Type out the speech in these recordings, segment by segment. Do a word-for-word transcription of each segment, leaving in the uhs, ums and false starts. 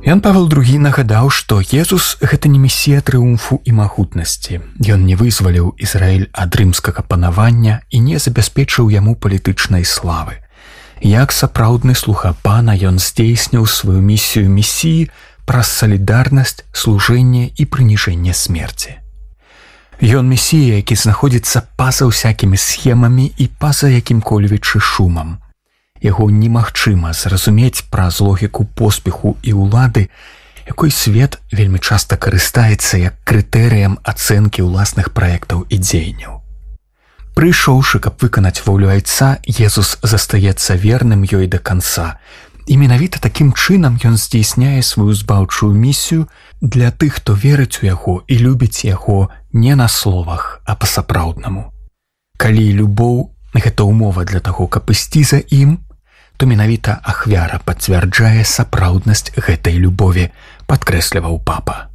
Ян Павел другі нагадаў, што Езус – гэта не месія трыумфу і магутнасці. Ён не вызваліў Ізраіль ад рымскага панавання і не забяспечыў яму палітычнай славы. Як сапраўдны слуга пана ён здзейсніў сваю місію месіі праз салідарнасць, служэнне і прыніжэнне смерці. Ён месія, які знаходзіцца па-за ўсякімі схемамі і па-за якім-кольвечы шумам. Яго немагчыма зразумець праз логіку поспеху і ўлады, якой свет вельмі часта карыстаецца як крытэрыем ацэнкі ўласных праектаў і дзеянняў. Прыйшоўшы, каб выканаць волю Айца, Езус застаецца верным ёй да канца, і менавіта такім чынам ён здзейсняе сваю збаўчую місію для тых, хто верыць у яго і любіць яго не на словах, а па-сапраўднаму. Калі любоў – гэта ўмова для таго, каб ісці за ім, то менавіта ахвяра пацвярджае сапраўднасць гэтай любові, падкрэсліваў папа.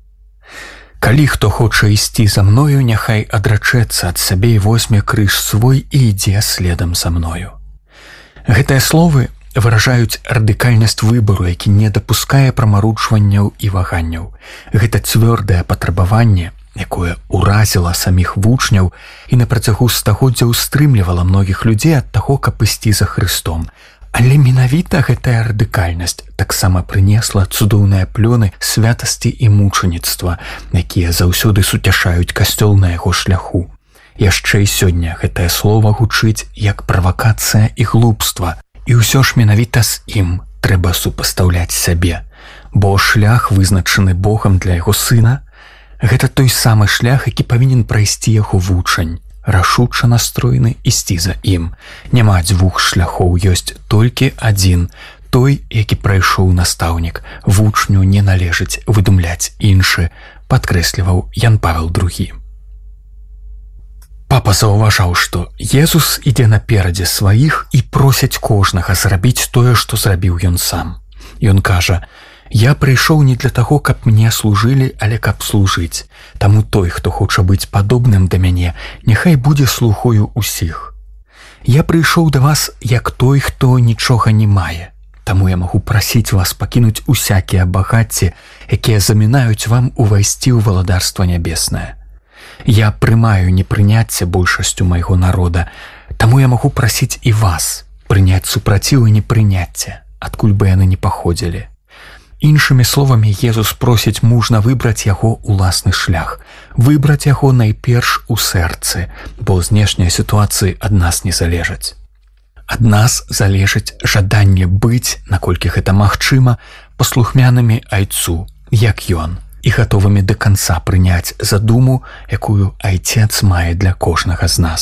Калі хто хоча ісці за мною, няхай адрачэцца ад сябе і возьме крыж свой і ідзе следам за мною. Гэтыя словы выражаюць радыкальнасць выбару, які не дапускае прамаручванняў і ваганняў. Гэта цвёрдае патрабаванне, якое уразіла саміх вучняў і на працягу стагоддзяў стрымлівала многіх людзей ад таго, каб ісці за Хрыстом. Але менавіта гэтая радыкальнасць таксама прынесла цудоўныя плёны святасці і мучаніцтва, якія заўсёды суцяшаюць касцёл на яго шляху. Яшчэ і сёння гэтае слова гучыць як правакацыя і глупства, і ўсё ж менавіта з ім трэба супастаўляць сябе, бо шлях, вызначаны Богам для яго сына, гэта той самы шлях, які павінен прайсці яго вучань, рашуча настроены ісці за ім. Няма дзвюх шляхоў, ёсць толькі адзін, той, які прайшоў настаўнік. Вучню не належыць выдумляць іншы, падкрэсліваў Ян Павел другі. Папа заўважаў, што Езус ідзе наперадзе сваіх і просяць кожнага зрабіць тое, што зрабіў ён сам. Ён кажа: «Я прыйшоў не для таго, каб мне служылі, але каб служыць. Таму той, хто хоча быць падобным да мяне, няхай будзе слугою ўсіх. Я прыйшоў да вас як той, хто нічога не мае. Таму я магу прасіць вас пакінуць усякія багацці, якія замінаюць вам увайсці ў валадарства нябеснае. Я прымаю непрыняцце большасцю майго народа, таму я магу прасіць і вас прыняць супраціў і непрыняцце, адкуль бы яны не паходзілі». Іншымі словамі, Езус просіць мужна выбраць яго ўласны шлях, выбраць яго найперш у сэрцы, бо знешнія сітуацыі ад нас не залежаць. Ад нас залежыць жаданне быць, наколькі гэта магчыма, паслухмянымі Айцу, як ён, і гатовымі да канца прыняць задуму, якую Айцец мае для кожнага з нас.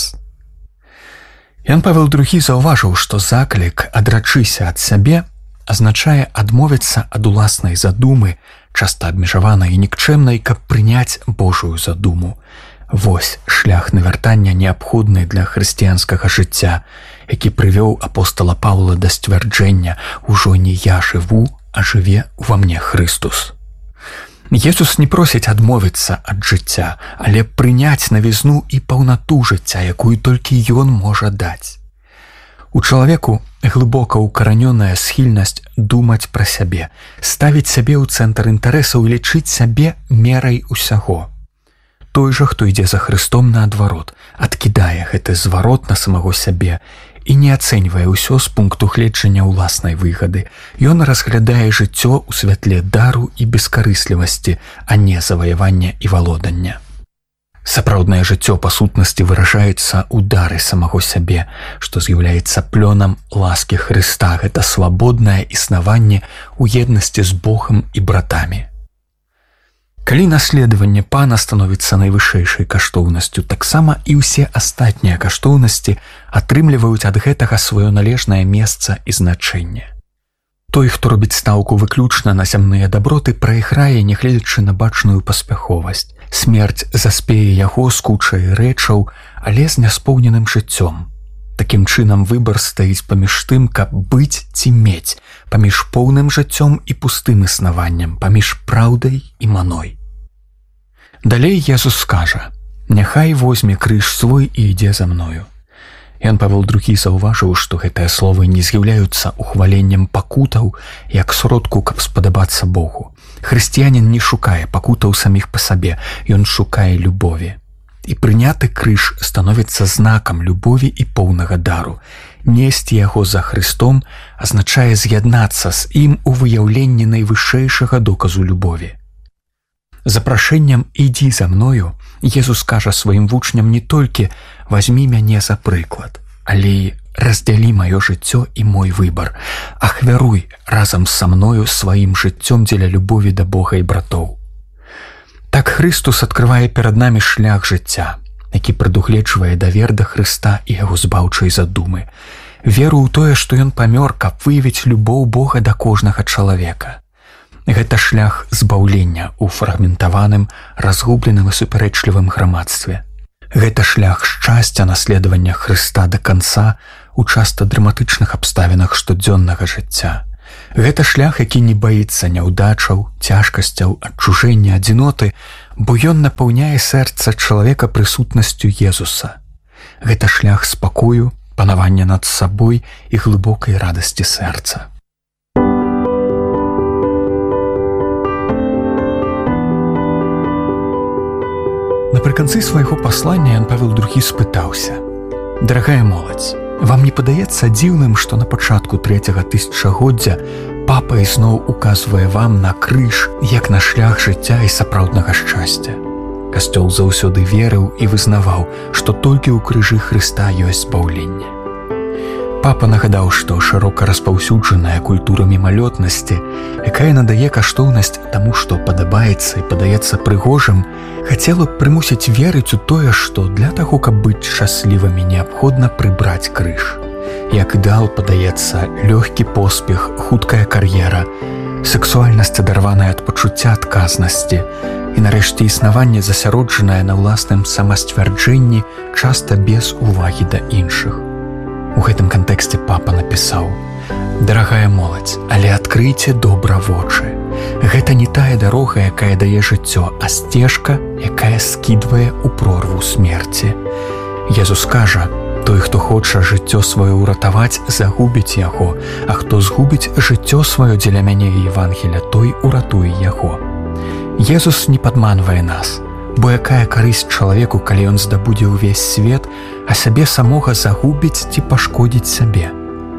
Ян Павел другі заўважыў, што заклік «адрачыся ад сябе» азначае адмовіцца ад уласнай задумы, часта абмежаванай і нікчэмнай, каб прыняць Божую задуму. Вось шлях навяртання неабходны для хрысціянскага жыцця, які прывёў апостала Паўла да сцвярджэння «Ужо не я жыву, а жыве ува мне Хрыстус». Езус не просіць адмовіцца ад жыцця, але прыняць навізну і паўнату жыцця, якую толькі ён можа даць. У чалавеку глыбока ўкаранёная схільнасць думаць пра сябе, ставіць сябе ў цэнтр інтарэсаў і лічыць сябе мерай усяго. Той жа, хто ідзе за Хрыстом, наадварот, адкідае гэты зварот на самого сябе і не ацэньвае ўсё з пункту гледжання ўласнай выгады. Ён разглядае жыццё ў святле дару і бескарыслівасці, а не заваявання і валодання. Сапраўднае жыццё па сутнасці выражаецца ў дары самого сябе, што з'яўляецца плёнам ласкі Хрыста. Гэта свабоднае існаванне ў еднасці з Богам і братамі. Калі наследаванне пана становіцца найвышэйшай каштоўнасцю, таксама і ўсе астатнія каштоўнасці атрымліваюць ад гэтага сваё належнае месца і значэнне. Той, хто робіць стаўку выключна на зямныя даброты, прайграе, нягледзячы на бачную паспяховасць. Смерць заспее яго з кучай рэчаў, але з няспоўненым жыццём. Такім чынам выбар стаіць паміж тым, каб быць ці мець, паміж поўным жыццём і пустым існаваннем, паміж праўдай і маной. Далей Езус скажа: «Няхай возьме крыж свой і ідзе за мною. Ян Павел другі заўважыў, што гэтыя словы не з'яўляюцца ухваленнем пакутаў як сродку, каб спадабацца Богу. Хрысціянін не шукае пакутаў саміх па сабе, ён шукае любові. І прыняты крыж становіцца знакам любові і поўнага дару. Несці яго за Христом азначае з'яднацца з ім у выяўленні найвышэйшага доказу любові. Запрашэннем «Ідзі за мною» Езус кажа сваім вучням не толькі «Вазьмі мяне за прыклад», але і «Раздзялі маё жыццё і мой выбар, ахвяруй разам са мною сваім жыццём дзеля любові да Бога і братоў». Так Христус адкрывае перад намі шлях жыцця, які прадугледжвае давер да Хрыста і яго збаўчай задумы, веру ў тое, што ён памёр, каб выявіць любоў Бога да кожнага чалавека. Гэта шлях збаўлення ў фрагментаваным, разгубленым і супярэчлівым грамадстве. Гэта шлях шчасця наследавання Хрыста да канца ў часта драматычных абставінах штодзённага жыцця. Гэта шлях, які не баіцца няўдачаў, цяжкасцяў, адчужэння, адзіноты, бо ён напаўняе сэрца чалавека прысутнасцю Езуса. Гэта шлях спакою, панавання над сабой і глыбокай радасці сэрца. Напрыканцы свайго паслання Ян Павел другі спытаўся: «Дарагая моладзь, вам не падаецца дзіўным, што на пачатку трэцяга тысячагоддзя папа ізноў указвае вам на крыж як на шлях жыцця і сапраўднага шчасця? Касцёл заўсёды верыў і вызнаваў, што толькі ў крыжы Хрыста ёсць збаўленне». Папа нагадаў, што шырока распаўсюджаная культура мімалётнасці, якая надае каштоўнасць таму, што падабаецца і падаецца прыгожым, хацела б прымусіць верыць у тое, што для таго, каб быць шчаслівымі, неабходна прыбраць крыж. Як ідэал падаецца лёгкі поспех, хуткая кар'ера, сексуальнасць адарваная ад пачуцця адказнасці і, нарэшце, існаванне засяроджанае на ўласным самасцвярджэнні, часта без увагі да іншых. У гэтым кантэксце папа напісаў: «Дарагая моладзь, але адкрыйце добра вочы. Гэта не тая дарога, якая дае жыццё, а сцежка, якая скідвае ў прорву смерці. Езус кажа: той, хто хоча жыццё сваё ўратаваць, загубіць яго, а хто згубіць жыццё сваё дзеля мяне і Евангеля, той уратуе яго». Езус не падманвае нас, бо якая карысць чалавеку, калі ён здабудзе ўвесь свет, а сябе самога загубіць ці пашкодзіць сабе?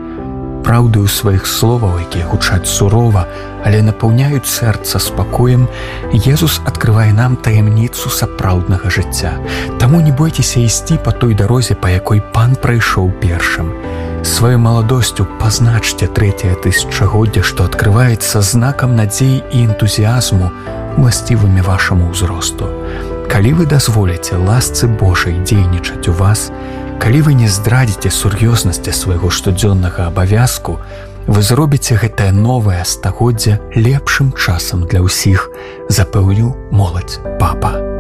Праўды ў сваіх словаў, якія гучаць сурова, але напаўняюць сэрца спакоем, Езус адкрывае нам таямніцу сапраўднага жыцця. Таму не бойцеся ісці па той дарозе, па якой Пан прайшоў першым. Сваёй маладосцю пазначце трэцяе тысячагоддзе, што адкрываецца знакам надзеі і энтузіязму, уласцівымі вашаму ўзросту. Калі вы дазволіце ласцы Божай дзейнічаць у вас, калі вы не здрадзіце сур'ёзнасці свайго штодзённага абавязку, вы зробіце гэтае новае стагоддзе лепшым часам для ўсіх, запэўніў моладзь папа.